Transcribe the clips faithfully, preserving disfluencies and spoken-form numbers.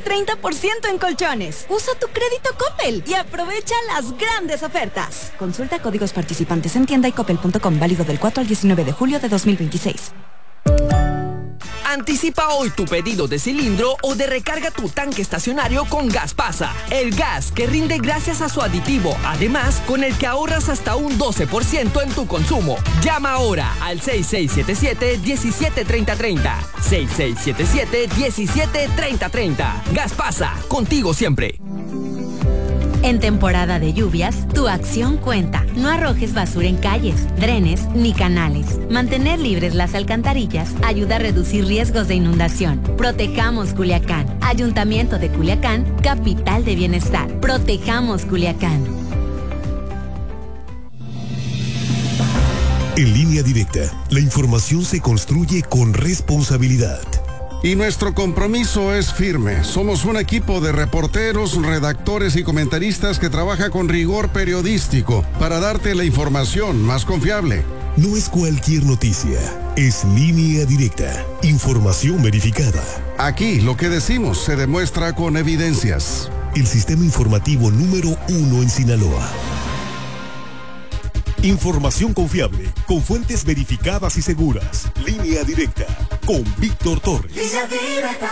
treinta por ciento en colchones. Usa tu crédito Coppel y aprovecha las grandes ofertas. Consulta códigos participantes en tienda y coppel punto com, válido del cuatro al diecinueve de julio de dos mil veintiséis. Anticipa hoy tu pedido de cilindro o de recarga tu tanque estacionario con Gaspasa, el gas que rinde gracias a su aditivo, además con el que ahorras hasta un doce por ciento en tu consumo. Llama ahora al seis seis siete siete, diecisiete treinta treinta, seis seis siete siete, diecisiete treinta treinta. Gaspasa, contigo siempre. En temporada de lluvias, tu acción cuenta. No arrojes basura en calles, drenes ni canales. Mantener libres las alcantarillas ayuda a reducir riesgos de inundación. Protejamos Culiacán. Ayuntamiento de Culiacán, capital de bienestar. Protejamos Culiacán. En Línea Directa, la información se construye con responsabilidad. Y nuestro compromiso es firme. Somos un equipo de reporteros, redactores y comentaristas que trabaja con rigor periodístico para darte la información más confiable. No es cualquier noticia, es Línea Directa, información verificada. Aquí lo que decimos se demuestra con evidencias. El sistema informativo número uno en Sinaloa. Información confiable, con fuentes verificadas y seguras. Línea Directa, con Víctor Torres. Línea Directa.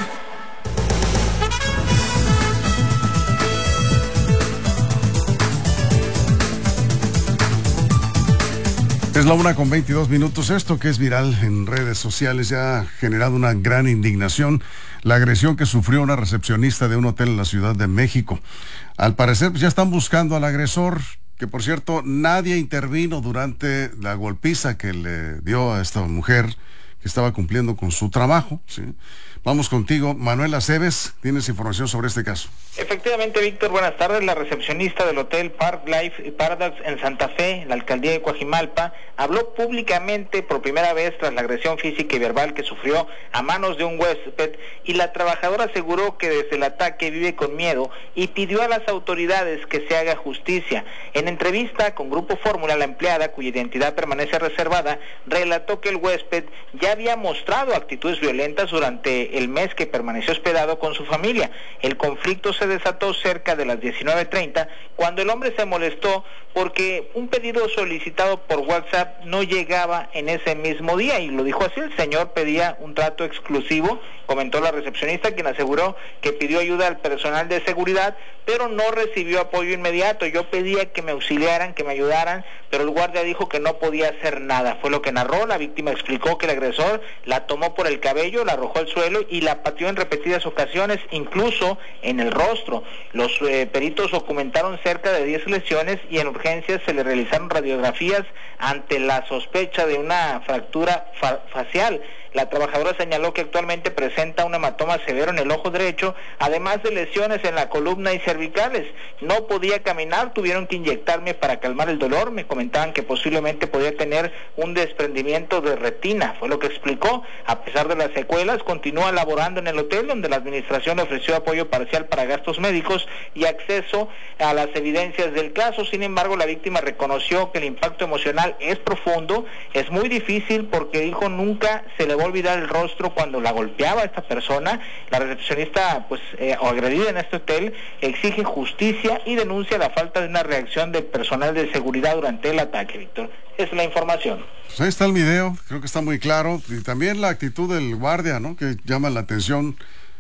Es la una con veintidós minutos. Esto que es viral en redes sociales ya ha generado una gran indignación. La agresión que sufrió una recepcionista de un hotel en la Ciudad de México. Al parecer, pues ya están buscando al agresor, que por cierto, nadie intervino durante la golpiza que le dio a esta mujer que estaba cumpliendo con su trabajo, ¿sí? Vamos contigo, Manuel Aceves, tienes información sobre este caso. Efectivamente, Víctor, buenas tardes. La recepcionista del Hotel Park Life Paradox en Santa Fe, en la alcaldía de Coajimalpa, habló públicamente por primera vez tras la agresión física y verbal que sufrió a manos de un huésped, y la trabajadora aseguró que desde el ataque vive con miedo y pidió a las autoridades que se haga justicia. En entrevista con Grupo Fórmula, la empleada, cuya identidad permanece reservada, relató que el huésped ya había mostrado actitudes violentas durante el mes que permaneció hospedado con su familia. El conflicto se desató cerca de las diecinueve treinta, cuando el hombre se molestó porque un pedido solicitado por WhatsApp no llegaba en ese mismo día, y lo dijo así: el señor pedía un trato exclusivo, comentó la recepcionista, quien aseguró que pidió ayuda al personal de seguridad, pero no recibió apoyo inmediato. Yo pedía que me auxiliaran, que me ayudaran, pero el guardia dijo que no podía hacer nada. Fue lo que narró. La víctima explicó que el agresor la tomó por el cabello, la arrojó al suelo y la pateó en repetidas ocasiones, incluso en el rostro. Los eh, peritos documentaron cerca de diez lesiones y en urgencias se le realizaron radiografías ante la sospecha de una fractura fa- facial. La trabajadora señaló que actualmente presenta un hematoma severo en el ojo derecho, además de lesiones en la columna y cervicales. No podía caminar, tuvieron que inyectarme para calmar el dolor. Me comentaban que posiblemente podía tener un desprendimiento de retina, fue lo que explicó. A pesar de las secuelas, continúa laborando en el hotel, donde la administración le ofreció apoyo parcial para gastos médicos y acceso a las evidencias del caso. Sin embargo, la víctima reconoció que el impacto emocional es profundo, es muy difícil porque dijo nunca se le va a olvidar el rostro cuando la golpeaba a esta persona. La recepcionista, pues, eh, o agredida en este hotel, exige justicia y denuncia la falta de una reacción del personal de seguridad durante el ataque, Víctor. Es la información. Pues ahí está el video, creo que está muy claro, y también la actitud del guardia, ¿no?, que llama la atención.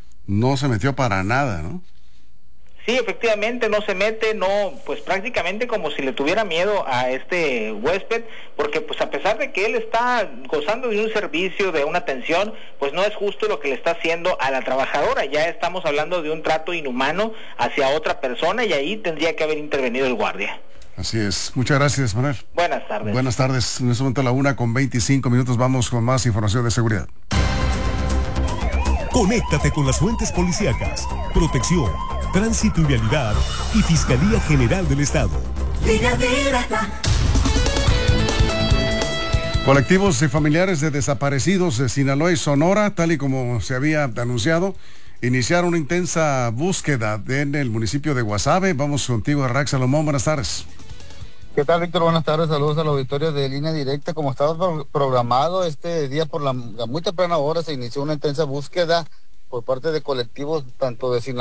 No se metió para nada, ¿no? Sí, efectivamente, no se mete, no, pues prácticamente como si le tuviera miedo a este huésped, porque pues a pesar de que él está gozando de un servicio, de una atención, pues no es justo lo que le está haciendo a la trabajadora. Ya estamos hablando de un trato inhumano hacia otra persona, y ahí tendría que haber intervenido el guardia. Así es. Muchas gracias, Manuel. Buenas tardes. Buenas tardes. En este momento a la una con veinticinco minutos vamos con más información de seguridad. Conéctate con las fuentes policíacas, protección, tránsito y vialidad y Fiscalía General del Estado. Línea Directa. Colectivos y familiares de desaparecidos de Sinaloa y Sonora, tal y como se había anunciado, iniciaron una intensa búsqueda en el municipio de Guasave. Vamos contigo, Rax Salomón. Buenas tardes. ¿Qué tal, Víctor? Buenas tardes, saludos a los auditorios de Línea Directa. Como estaba pro- programado, este día por la, la muy temprana hora se inició una intensa búsqueda por parte de colectivos tanto de Sinaloa